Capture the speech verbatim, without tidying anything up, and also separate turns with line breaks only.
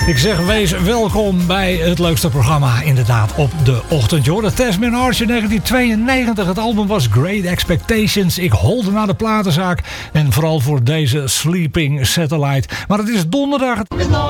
Ik zeg, wees welkom bij het leukste programma inderdaad op de ochtend. Je hoorde Tasmin Arch in negentien tweeënnegentig. Het album was Great Expectations. Ik holde naar de platenzaak. En vooral voor deze Sleeping Satellite. Maar het is donderdag.